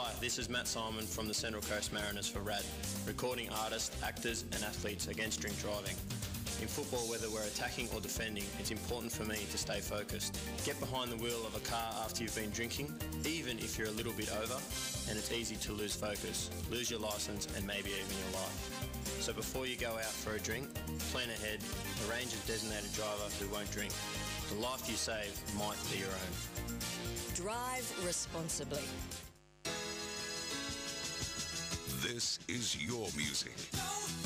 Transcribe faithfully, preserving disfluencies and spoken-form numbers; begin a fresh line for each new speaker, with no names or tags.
Hi, this is Matt Simon from the Central Coast Mariners for R A D, recording artists, actors and athletes against drink driving. In football, whether we're attacking or defending, it's important for me to stay focused. Get behind the wheel of a car after you've been drinking, even if you're a little bit over, and it's easy to lose focus, lose your licence and maybe even your life. So before you go out for a drink, plan ahead, arrange a designated driver who won't drink. The life you save might be your own.
Drive responsibly.
This is your music.